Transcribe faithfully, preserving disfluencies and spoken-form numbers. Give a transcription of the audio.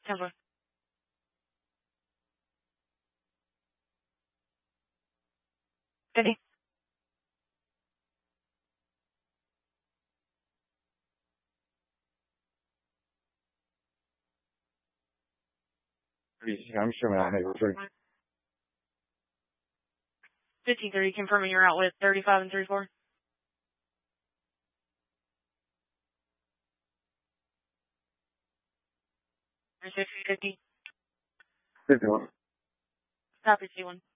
ten four. fifty. I'm showing out neighbor three. fifteen thirty, confirming you're out with thirty-five and three four. six fifty. fifty-one. Copy C one.